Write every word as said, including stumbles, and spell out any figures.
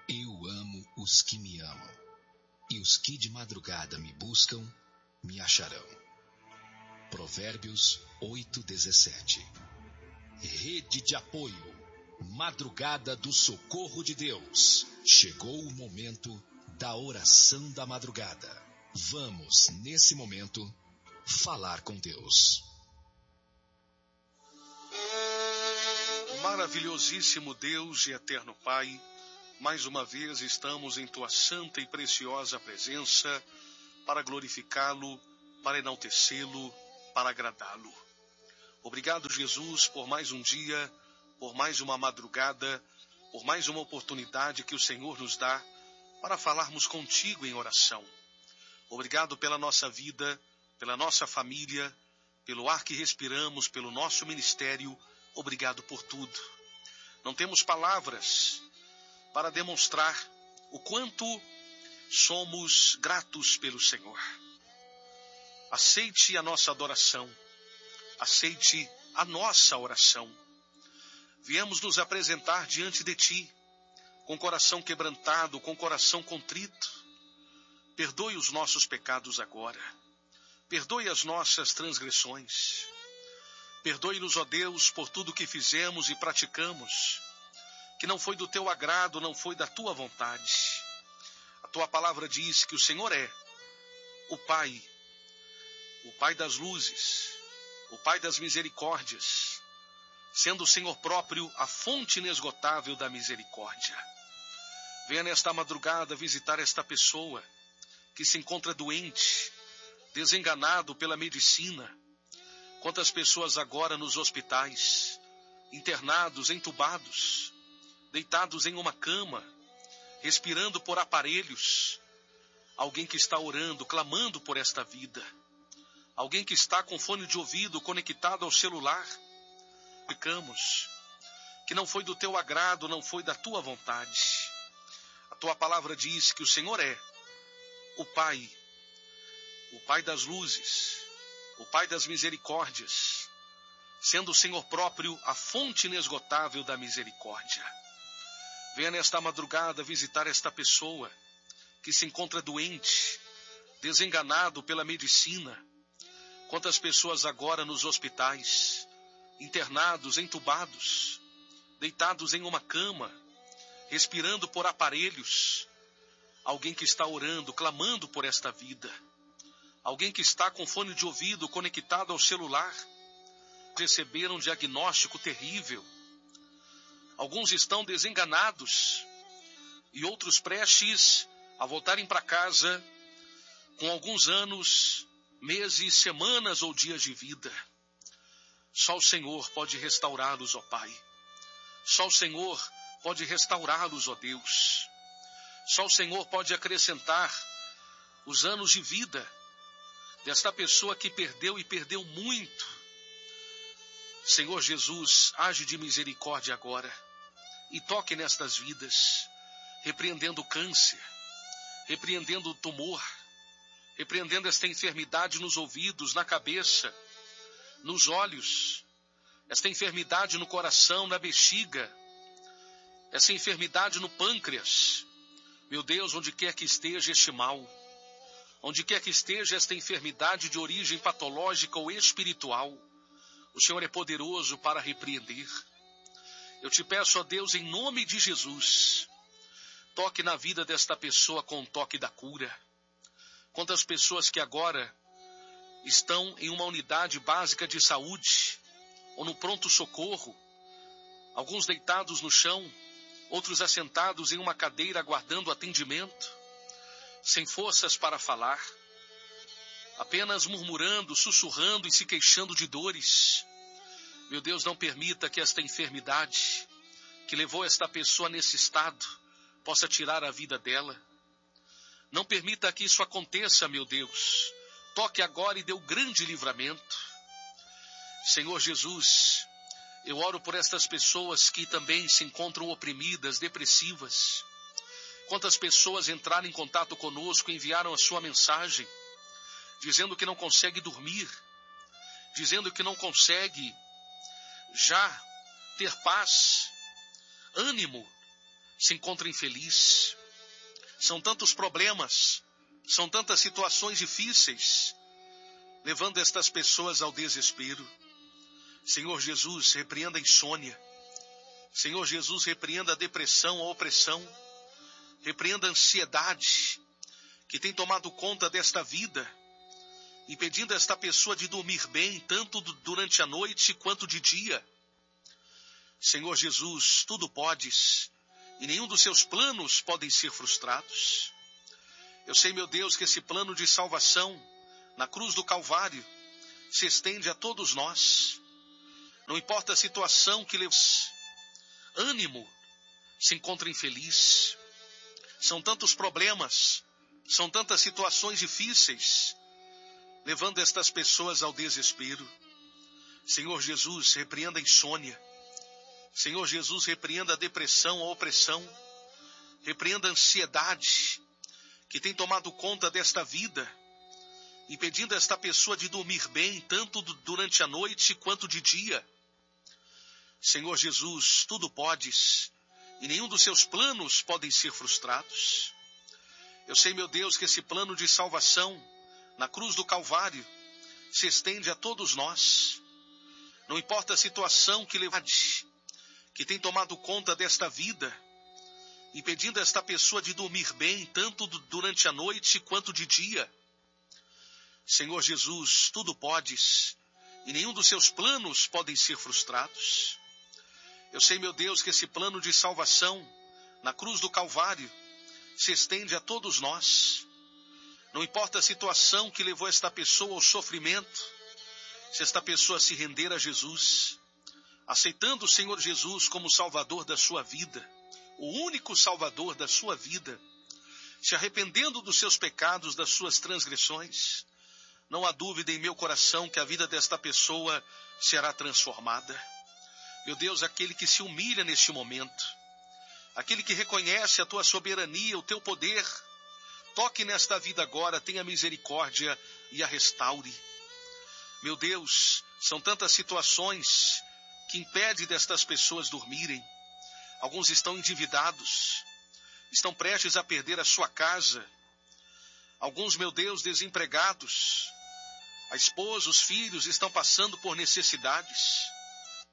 Eu amo os que me amam, e os que de madrugada me buscam, me acharão. Provérbios oito, dezessete. Rede de apoio, Madrugada do Socorro de Deus. Chegou o momento da oração da madrugada. Vamos, nesse momento, falar com Deus. Maravilhosíssimo Deus e eterno Pai, mais uma vez estamos em Tua santa e preciosa presença para glorificá-lo, para enaltecê-lo, para agradá-lo. Obrigado, Jesus, por mais um dia, por mais uma madrugada, por mais uma oportunidade que o Senhor nos dá para falarmos contigo em oração. Obrigado pela nossa vida, pela nossa família, pelo ar que respiramos, pelo nosso ministério. Obrigado por tudo. Não temos palavras para demonstrar o quanto somos gratos pelo Senhor. Aceite a nossa adoração. Aceite a nossa oração. Viemos nos apresentar diante de Ti, com coração quebrantado, com coração contrito. Perdoe os nossos pecados agora. Perdoe as nossas transgressões. Perdoe-nos, ó Deus, por tudo que fizemos e praticamos, que não foi do Teu agrado, não foi da Tua vontade. A Tua palavra diz que o Senhor é o Pai, o Pai das luzes, o Pai das misericórdias, sendo o Senhor próprio a fonte inesgotável da misericórdia. Venha nesta madrugada visitar esta pessoa que se encontra doente, desenganado pela medicina. Quantas pessoas agora nos hospitais, internados, entubados, deitados em uma cama, respirando por aparelhos. Alguém que está orando, clamando por esta vida. Alguém que está com fone de ouvido conectado ao celular. Ficamos que não foi do Teu agrado, não foi da Tua vontade. A Tua palavra diz que o Senhor é o Pai, o Pai das luzes, o Pai das misericórdias, sendo o Senhor próprio a fonte inesgotável da misericórdia. Venha nesta madrugada visitar esta pessoa que se encontra doente, desenganado pela medicina. Quantas pessoas agora nos hospitais, internados, entubados, deitados em uma cama, respirando por aparelhos. Alguém que está orando, clamando por esta vida. Alguém que está com fone de ouvido conectado ao celular. Receberam um diagnóstico terrível. Alguns estão desenganados e outros prestes a voltarem para casa com alguns anos, meses, semanas ou dias de vida. Só o Senhor pode restaurá-los, ó Pai. Só o Senhor pode restaurá-los, ó Deus. Só o Senhor pode acrescentar os anos de vida desta pessoa que perdeu e perdeu muito. Senhor Jesus, age de misericórdia agora e toque nestas vidas, repreendendo o câncer, repreendendo o tumor, repreendendo esta enfermidade nos ouvidos, na cabeça, nos olhos, esta enfermidade no coração, na bexiga, essa enfermidade no pâncreas. Meu Deus, onde quer que esteja este mal, onde quer que esteja esta enfermidade de origem patológica ou espiritual, o Senhor é poderoso para repreender. Eu te peço, ó Deus, em nome de Jesus, toque na vida desta pessoa com o toque da cura. Quantas pessoas que agora estão em uma unidade básica de saúde, ou no pronto-socorro, alguns deitados no chão, outros assentados em uma cadeira aguardando atendimento, sem forças para falar, apenas murmurando, sussurrando e se queixando de dores. Meu Deus, não permita que esta enfermidade que levou esta pessoa nesse estado possa tirar a vida dela. Não permita que isso aconteça, meu Deus. Toque agora e dê o grande livramento. Senhor Jesus, eu oro por estas pessoas que também se encontram oprimidas, depressivas. Quantas pessoas entraram em contato conosco e enviaram a sua mensagem, dizendo que não consegue dormir, dizendo que não consegue já ter paz, ânimo, se encontra infeliz. São tantos problemas, são tantas situações difíceis, levando estas pessoas ao desespero. Senhor Jesus, repreenda a insônia. Senhor Jesus, repreenda a depressão, a opressão. Repreenda a ansiedade que tem tomado conta desta vida, impedindo esta pessoa de dormir bem, tanto durante a noite quanto de dia. Senhor Jesus, tudo podes, e nenhum dos seus planos podem ser frustrados. Eu sei, meu Deus, que esse plano de salvação, na cruz do Calvário, se estende a todos nós. Não importa a situação que levamos, ânimo, se encontra infeliz. São tantos problemas, são tantas situações difíceis, levando estas pessoas ao desespero. Senhor Jesus, repreenda a insônia. Senhor Jesus, repreenda a depressão, a opressão. Repreenda a ansiedade que tem tomado conta desta vida, impedindo esta pessoa de dormir bem, tanto durante a noite quanto de dia. Senhor Jesus, tudo podes, e nenhum dos seus planos podem ser frustrados. Eu sei, meu Deus, que esse plano de salvação, na cruz do Calvário, se estende a todos nós. Não importa a situação que levamos, que tem tomado conta desta vida, impedindo esta pessoa de dormir bem, tanto durante a noite quanto de dia. Senhor Jesus, tudo podes, e nenhum dos seus planos podem ser frustrados. Eu sei, meu Deus, que esse plano de salvação, na cruz do Calvário, se estende a todos nós. Não importa a situação que levou esta pessoa ao sofrimento, se esta pessoa se render a Jesus, aceitando o Senhor Jesus como Salvador da sua vida, o único Salvador da sua vida, se arrependendo dos seus pecados, das suas transgressões, não há dúvida em meu coração que a vida desta pessoa será transformada. Meu Deus, aquele que se humilha neste momento, aquele que reconhece a tua soberania, o teu poder, toque nesta vida agora, tenha misericórdia e a restaure. Meu Deus, são tantas situações que impedem destas pessoas dormirem. Alguns estão endividados, estão prestes a perder a sua casa. Alguns, meu Deus, desempregados. A esposa, os filhos estão passando por necessidades.